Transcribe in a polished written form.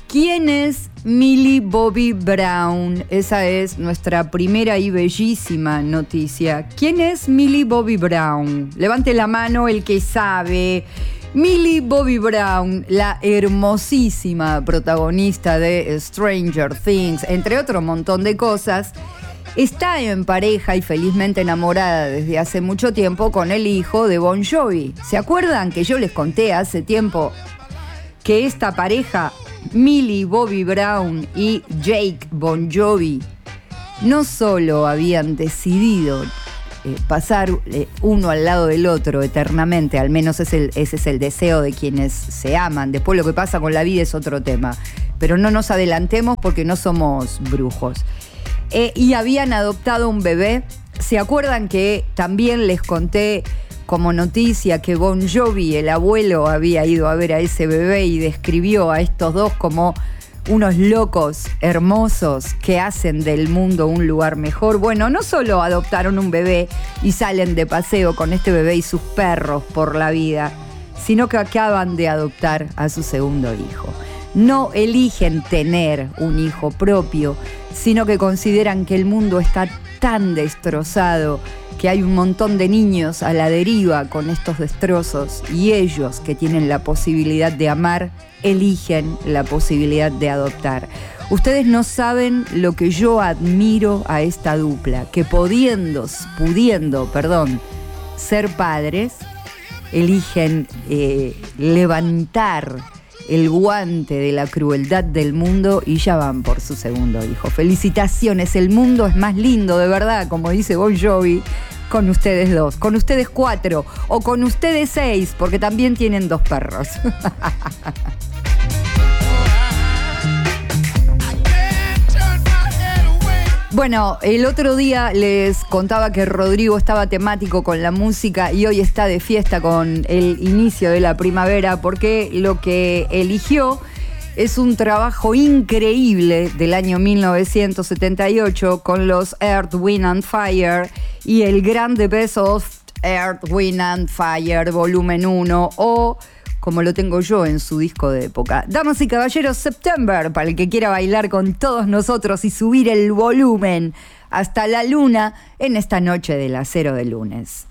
¿Quién es Millie Bobby Brown? Esa es nuestra primera y bellísima noticia. ¿Quién es Millie Bobby Brown? Levante la mano el que sabe. Millie Bobby Brown, la hermosísima protagonista de Stranger Things, entre otro montón de cosas, está en pareja y felizmente enamorada desde hace mucho tiempo con el hijo de Bon Jovi. ¿Se acuerdan que yo les conté hace tiempo que esta pareja, Millie Bobby Brown y Jake Bon Jovi, no solo habían decidido pasar uno al lado del otro eternamente, al menos ese es el deseo de quienes se aman? Después lo que pasa con la vida es otro tema, pero no nos adelantemos porque no somos brujos. Y habían adoptado un bebé. ¿Se acuerdan que también les conté como noticia que Bon Jovi, el abuelo, había ido a ver a ese bebé y describió a estos dos como unos locos hermosos que hacen del mundo un lugar mejor? Bueno, no solo adoptaron un bebé y salen de paseo con este bebé y sus perros por la vida, sino que acaban de adoptar a su segundo hijo. No eligen tener un hijo propio, sino que consideran que el mundo está tan destrozado que hay un montón de niños a la deriva con estos destrozos, y ellos, que tienen la posibilidad de amar, eligen la posibilidad de adoptar. Ustedes no saben lo que yo admiro a esta dupla, que pudiendo, ser padres, eligen levantar el guante de la crueldad del mundo y ya van por su segundo hijo. Felicitaciones, el mundo es más lindo, de verdad, como dice Bon Jovi, con ustedes dos, con ustedes 4 o con ustedes 6, porque también tienen 2 perros. Bueno, el otro día les contaba que Rodrigo estaba temático con la música y hoy está de fiesta con el inicio de la primavera, porque lo que eligió es un trabajo increíble del año 1978 con los Earth, Wind and Fire y el gran The Best of Earth, Wind and Fire volumen 1, o como lo tengo yo en su disco de época. Damas y caballeros, September, para el que quiera bailar con todos nosotros y subir el volumen hasta la luna en esta noche del acero de lunes.